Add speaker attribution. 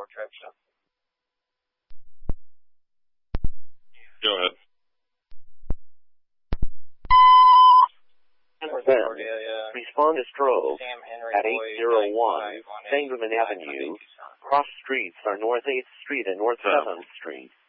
Speaker 1: Go ahead.
Speaker 2: Respond to Strobe at 801 Sangerman Avenue. Cross streets are North 8th Street and North 7th Street.